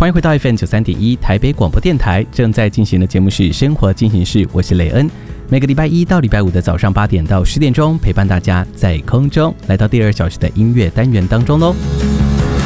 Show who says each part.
Speaker 1: 欢迎回到 FM93.1 台北广播电台，正在进行的节目是生活进行式，我是雷恩。每个礼拜一到礼拜五的早上8点到10点钟，陪伴大家在空中来到第2小时的音乐单元当中咯。